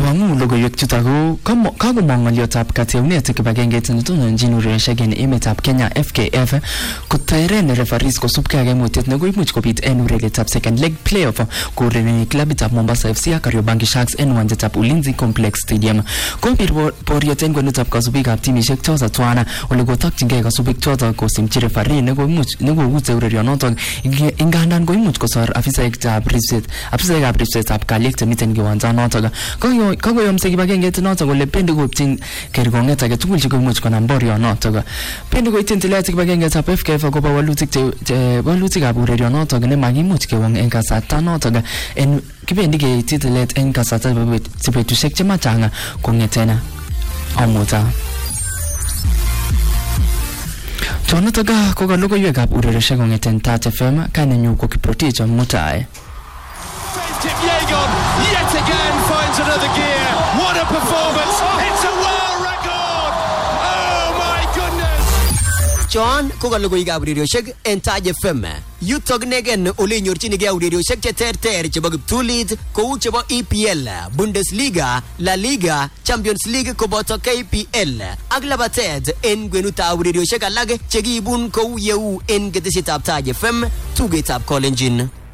Kewangu logoiwek chutok ko kagomong ng'oliotab kateunet kibagengeit netononjin urerioshek en emetab Kenya FKF koteren referees kosubkei ak kaimutyet nekoimuch kobit en urerietab second leg playoff kourereni klabitab Mombasa FC ak Kariobangi Sharks en uwanjetab Ulinzi Complex Stadium. Kobir boriet en kwenutab kasubikab timishek chotok twana ole kotokyingei kasubik chotok kosimchi referee nekokute urerionotok ingandan koimuch kosor afisaekab ribsetab kalyet chemiten kiwanjanotok. Kakoyomse kibagengeit notok kole bendi kopchin kerkong'et age tugul chekoimuch konam borionotok. Bendi koityin tilet kibagengeitab FKF akobo walutikab urerionotok nemakimuch kewong en kasarta notok en kibendi keityi tilet en kasarta betusiek chemachang kong'eten amuta. Chonotok ko logoiwekab urerioshek kong'eten Tat FM. Kanenyu ko Kiprotich Mutai. Yegon yet again finds another gear. What a performance! It's a world record! Oh my goodness! John kogalogoi urerioshek en Taj FM. Yutok negen ole nyorchinigei urerioshek cheterter chebo kiptulit kou chebo EPL, Bundesliga, La Liga, Champions League koboto KPL ak labatet en kwenutab urerioshek alak chekiibun kou yeu en ketesietab Taj FM tugetab Kolenjin.